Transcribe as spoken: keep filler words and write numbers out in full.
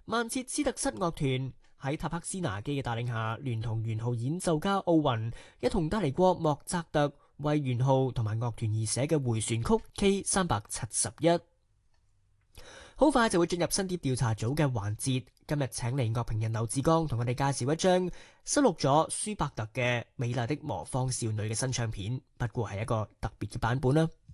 曼徹斯特室樂團喺塔克斯拿基嘅帶領下，聯同圓號演奏家奧雲一同帶嚟過莫扎特為圓號同埋樂團而寫嘅回旋曲 K 三百七十一。好快就會進入新碟調查組嘅環節，今日請嚟樂評人劉志剛同我哋介紹一張收錄咗舒伯特嘅《美麗的魔方少女》嘅新唱片，不過係一個特別嘅版本啦。